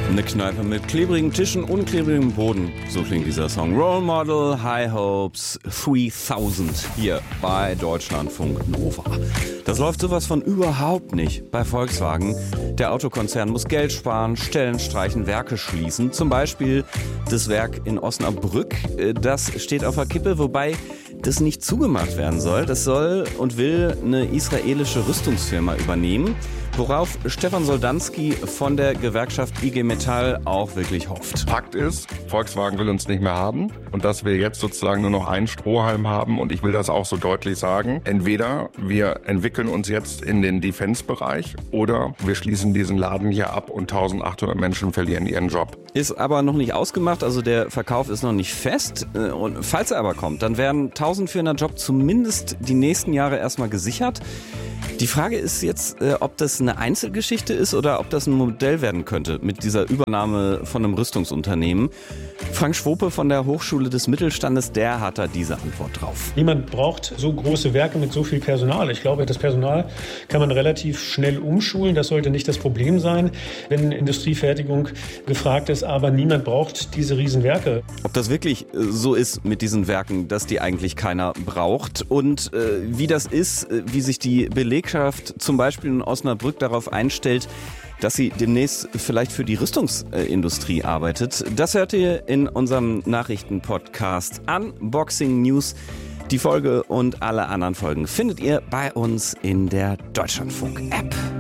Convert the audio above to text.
Eine Kneipe mit klebrigem Tischen und klebrigem Boden. So klingt dieser Song. Role Model, High Hopes, 3000 hier bei Deutschlandfunk Nova. Das läuft sowas von überhaupt nicht bei Volkswagen. Der Autokonzern muss Geld sparen, Stellen streichen, Werke schließen. Zum Beispiel das Werk in Osnabrück. Das steht auf der Kippe, wobei das nicht zugemacht werden soll. Das soll und will eine israelische Rüstungsfirma übernehmen, worauf Stefan Soldanski von der Gewerkschaft IG Metall auch wirklich hofft. Fakt ist, Volkswagen will uns nicht mehr haben und dass wir jetzt sozusagen nur noch einen Strohhalm haben, und ich will das auch so deutlich sagen. Entweder wir entwickeln uns jetzt in den Defense-Bereich oder wir schließen diesen Laden hier ab und 1800 Menschen verlieren ihren Job. Ist aber noch nicht ausgemacht, also der Verkauf ist noch nicht fest. Und falls er aber kommt, dann werden 1400 Jobs zumindest die nächsten Jahre erstmal gesichert. Die Frage ist jetzt, ob das eine Einzelgeschichte ist oder ob das ein Modell werden könnte mit dieser Übernahme von einem Rüstungsunternehmen. Frank Schwope von der Hochschule des Mittelstandes, der hat da diese Antwort drauf. Niemand braucht so große Werke mit so viel Personal. Ich glaube, das Personal kann man relativ schnell umschulen. Das sollte nicht das Problem sein, wenn Industriefertigung gefragt ist. Aber niemand braucht diese Riesenwerke. Ob das wirklich so ist mit diesen Werken, dass die eigentlich keiner braucht und wie das ist, wie sich die Belegschaft zum Beispiel in Osnabrück darauf einstellt, dass sie demnächst vielleicht für die Rüstungsindustrie arbeitet. Das hört ihr in unserem Nachrichtenpodcast Unboxing News. Die Folge und alle anderen Folgen findet ihr bei uns in der Deutschlandfunk-App.